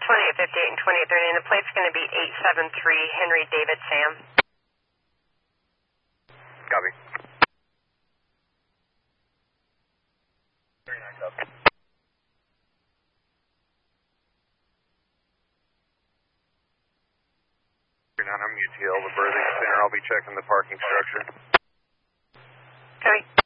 2858 and 2830, and the plate's going to be 873 Henry David Sam. Copy. I'm UTL, the birthing center. I'll be checking the parking structure. Copy.